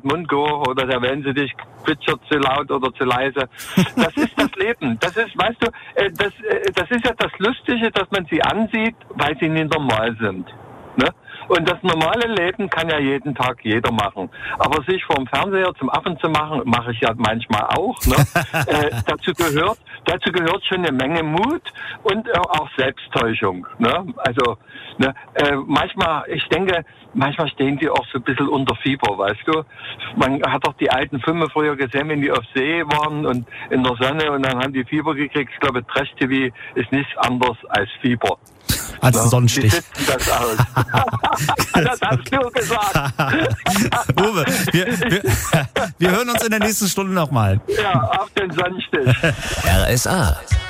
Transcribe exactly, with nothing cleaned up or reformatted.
Mundgeruch oder der Wellensittich zwitschert zu laut oder zu leise. Das ist das Leben. Das ist, weißt du, äh, das, äh, das ist ja das Lustige, dass man sie ansieht, weil sie nicht normal sind. Ne? Und das normale Leben kann ja jeden Tag jeder machen. Aber sich vorm Fernseher zum Affen zu machen, mache ich ja manchmal auch. Ne? äh, dazu gehört, dazu gehört schon eine Menge Mut und äh, auch Selbsttäuschung. Ne? Also ne, äh, manchmal, ich denke, manchmal stehen die auch so ein bisschen unter Fieber, weißt du. Man hat doch die alten Filme früher gesehen, wenn die auf See waren und in der Sonne und dann haben die Fieber gekriegt. Ich glaube, Trash-T V ist nichts anderes als Fieber. Als ein Sonnenstich. Die sitzen das aus. Das hast du gesagt. Uwe, wir, wir, wir hören uns in der nächsten Stunde nochmal. Ja, auf den Sonnenstich. R S A.